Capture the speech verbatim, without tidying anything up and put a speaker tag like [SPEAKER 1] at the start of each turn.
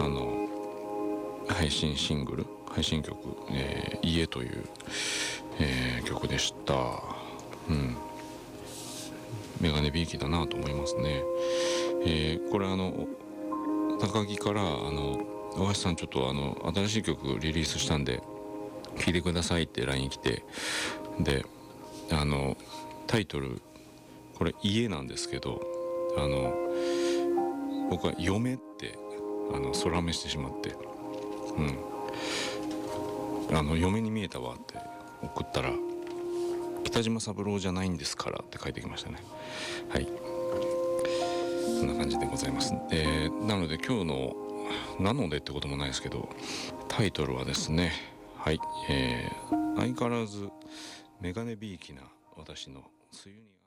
[SPEAKER 1] あの配信シングル配信曲、えー、家という、えー、曲でした。うん、メガネビーキだなと思いますね。えー、これあの高木からあの大橋さんちょっとあの新しい曲リリースしたんで聴いてくださいって ライン 来て、であのタイトルこれ家なんですけど、あの僕は嫁ってあの空目してしまって、うん、あの嫁に見えたわって送ったら、北島三郎じゃないんですからって書いてきましたね。はい、そんな感じでございます。えー、なので今日のなのでってこともないですけど、タイトルはですね、はい、えー、相変わらずメガネビーキな私の梅雨に